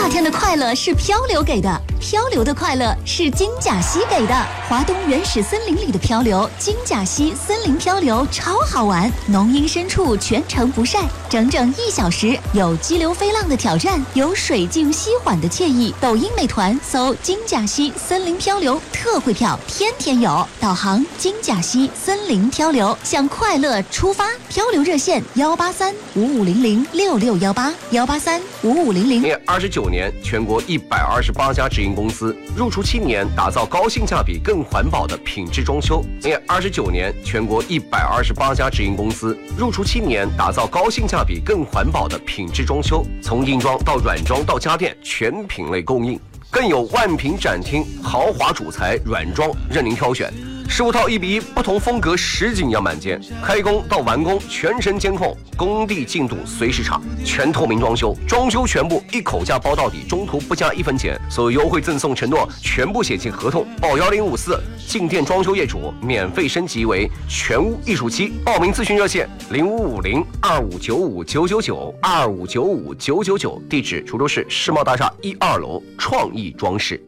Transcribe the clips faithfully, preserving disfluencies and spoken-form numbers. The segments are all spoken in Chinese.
天的快乐是漂流给的，漂流的快乐是金甲烯给的。华东原始森林里的漂流，金甲烯森林漂流超好玩，浓荫深处全程不晒，整整一小时，有激流飞浪的挑战，有水静息缓的惬意。抖音、美团搜金甲烯森林漂流，特惠票天天有。导航金甲烯森林漂流，向快乐出发。漂流热线幺八三五五零零六六幺八幺八三五五零零。 二十九年，全国一百二十八家直营公司入驻七年，打造高性价比、更环保的品质装修。二十九年，全国一百二十八家直营公司入驻七年，打造高性价比、更环保的品质装修，从硬装到软装到家电，全品类供应，更有万品展厅，豪华主材软装任您挑选。十五套一比一，不同风格实景样板间，开工到完工全程监控，工地进度随时查，全透明装修，装修全部一口价包到底，中途不加一分钱，所有优惠赠送承诺全部写进合同。报幺零五四，进店装修业主免费升级为全屋艺术漆。报名咨询热线零五五零二五九五九九九二五九五九九九，地址滁州市世贸大厦一二楼创意装饰。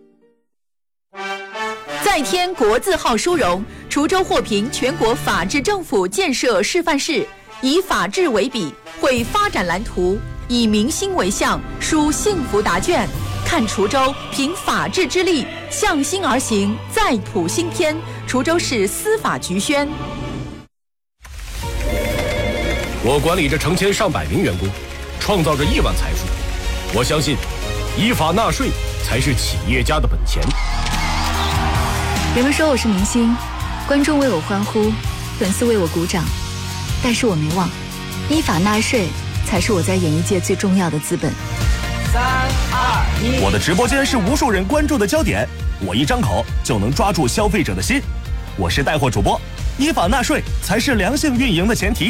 再添国字号殊荣，滁州获评全国法治政府建设示范市，以法治为笔，绘发展蓝图，以民心为向，书幸福答卷。看滁州凭法治之力，向心而行，再谱新篇。滁州市司法局宣。 我管理着成千上百名员工，创造着亿万财富。我相信，依法纳税才是企业家的本钱。 人们说我是明星，观众为我欢呼，粉丝为我鼓掌，但是我没忘，依法纳税才是我在演艺界最重要的资本。 三二一，我的直播间是无数人关注的焦点，我一张口就能抓住消费者的心。我是带货主播，依法纳税才是良性运营的前提。